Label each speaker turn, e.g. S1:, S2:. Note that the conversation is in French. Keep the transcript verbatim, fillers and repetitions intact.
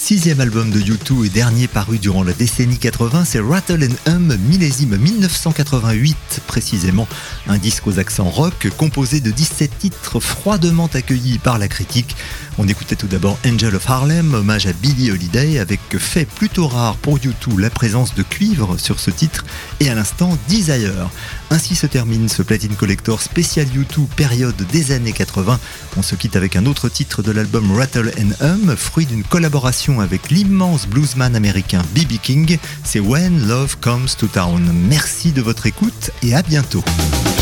S1: Sixième album de U deux et dernier paru durant la décennie quatre-vingts, c'est Rattle and Hum, millésime dix-neuf cent quatre-vingt-huit précisément. Un disque aux accents rock composé de dix-sept titres froidement accueillis par la critique. On écoutait tout d'abord Angel of Harlem, hommage à Billie Holiday, avec fait plutôt rare pour U deux la présence de cuivre sur ce titre, et à l'instant Desire. Ainsi se termine ce Platine Collector spécial U deux période des années quatre-vingts. On se quitte avec un autre titre de l'album Rattle and Hum, fruit d'une collaboration avec l'immense bluesman américain B B King. C'est When Love Comes to Town. Merci de votre écoute et à bientôt.